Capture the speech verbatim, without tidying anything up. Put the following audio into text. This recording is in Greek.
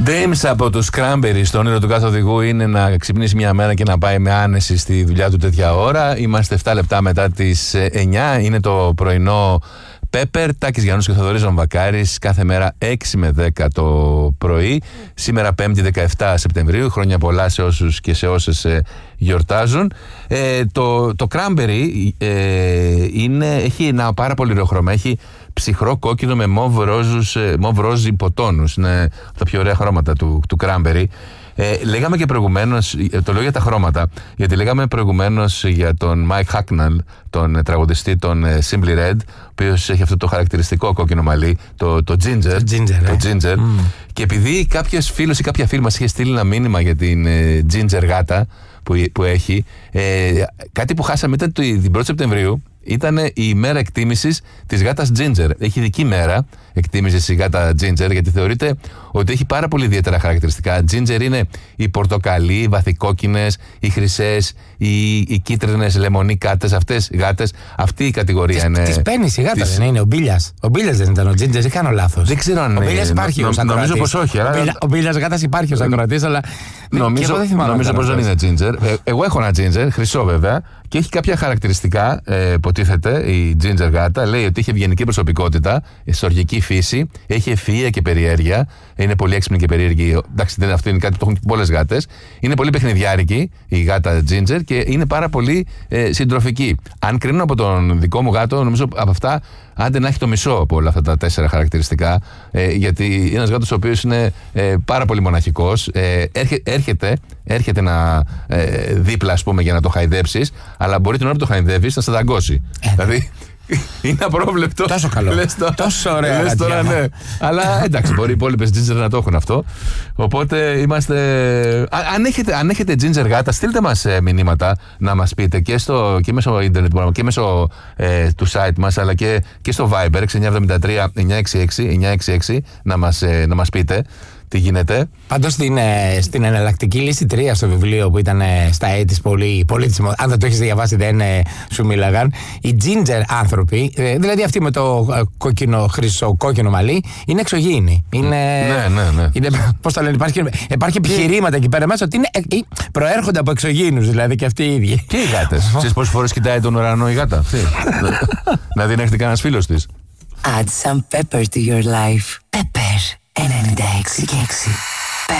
Dames από τους Cranberries. Το όνειρο του κάθε οδηγού είναι να ξυπνήσει μια μέρα και να πάει με άνεση στη δουλειά του τέτοια ώρα. Είμαστε επτά λεπτά μετά τις εννιά. Είναι το πρωινό Pepper. Τάκης Γιάννους και Θοδωρής Βαμβακάρης. Κάθε μέρα έξι με δέκα το πρωί. Σήμερα Πέμπτη δεκαεφτά Σεπτεμβρίου. Χρόνια πολλά σε όσους και σε όσες ε, γιορτάζουν. Ε, το, το Cranberry ε, είναι, έχει ένα πάρα πολύ ωραίο χρώμα. Έχει ψυχρό κόκκινο με μοβ ροζ υποτόνους. Είναι από τα πιο ωραία χρώματα του, του Cranberry. Ε, λέγαμε και προηγουμένως, το λέω για τα χρώματα, γιατί λέγαμε προηγουμένως για τον Mike Hacknall, τον τραγουδιστή των Simply Red, ο οποίος έχει αυτό το χαρακτηριστικό κόκκινο μαλλί, το, το ginger. Το ginger, το ε. ginger. Mm. Και επειδή κάποιος φίλος ή κάποια φίλη μας είχε στείλει ένα μήνυμα για την ε, ginger γάτα που, που έχει, ε, κάτι που χάσαμε ήταν το, την πρώτη Σεπτεμβρίου. Ήταν η ημέρα εκτίμησης της γάτας Ginger. Έχει ειδική μέρα εκτίμησης η γάτα Ginger, γιατί θεωρείται ότι έχει πάρα πολύ ιδιαίτερα χαρακτηριστικά. Ginger είναι οι πορτοκαλί, οι βαθικόκκινες, οι χρυσές, οι, οι κίτρινες λεμονί-κάτες, αυτές οι γάτες. Αυτή η κατηγορία τις, είναι. Τις παίρνει η γάτα, της... δεν είναι ο Μπίλιας. Ο Μπίλιας δεν ήταν ο Ginger, ή κάνω λάθος? Δεν ξέρω αν ο Μπίλιας υπάρχει νο, ως ακροατής. Νομίζω πως όχι. Αλλά... Ο Μπίλιας γάτας υπάρχει ως ακροατής, αλλά. Νομίζω, νομίζω πως δεν είναι Ginger. Ε, εγώ έχω ένα Ginger, χρυσό βέβαια, και έχει κάποια χαρακτηριστικά. Ε, υποτίθεται η Ginger γάτα. Λέει ότι έχει ευγενική προσωπικότητα, στοργική φύση, έχει ευφυΐα και περιέργεια. Είναι πολύ έξυπνη και περίεργη. Εντάξει, δεν, αυτό είναι κάτι που το έχουν πολλές γάτες. Είναι πολύ παιχνιδιάρικη η γάτα Ginger και είναι πάρα πολύ ε, συντροφική. Αν κρίνω από τον δικό μου γάτο, νομίζω από αυτά άντε να έχει το μισό από όλα αυτά τα τέσσερα χαρακτηριστικά. Ε, γιατί είναι ένας γάτος ο οποίος είναι ε, πάρα πολύ μοναχικός. Ε, έρχε, έρχεται, έρχεται να ε, δίπλα, ας πούμε, για να το χαϊδέψεις, αλλά μπορεί την ώρα που το χαϊδεύεις να σε δαγκώσει. Ε, δηλαδή. Είναι απρόβλεπτο. Τόσο καλό. Το... Τόσο ωραία. Λες τώρα, ναι. Αλλά εντάξει, μπορεί οι υπόλοιπες ginger να το έχουν αυτό. Οπότε είμαστε. Α, αν, έχετε, αν έχετε ginger γάτα, στείλτε μας ε, μηνύματα να μας πείτε και, στο, και μέσω ίντερνετ και μέσω ε, του site μας, αλλά και, και στο Viber έξι εννιά επτά τρία εννιά έξι έξι εννιά έξι έξι να μας, ε, να μας πείτε τι γίνεται. Πάντως στην, ε, στην εναλλακτική λύση τρία στο βιβλίο που ήταν ε, στα έτη πολύ πολύτιμο, αν δεν το έχεις διαβάσει δεν ε, σου μίλαγαν, οι ginger άνθρωποι, ε, δηλαδή αυτοί με το ε, κόκκινο, χρυσό κόκκινο μαλλί, είναι εξωγήινοι. Είναι, ναι, ναι, ναι. Είναι, πώς το λένε, υπάρχει, υπάρχει επιχειρήματα εκεί πέρα μέσα ότι είναι, ε, προέρχονται από εξωγήινους, δηλαδή και αυτοί οι ίδιοι. Και οι γάτες. Ξέρεις πόσες φορές κοιτάει τον ουρανό η γάτα? Να δει να έρχεται κανένας φίλος της. Add some pepper to your life. Pepper ενενήντα έξι και έξι.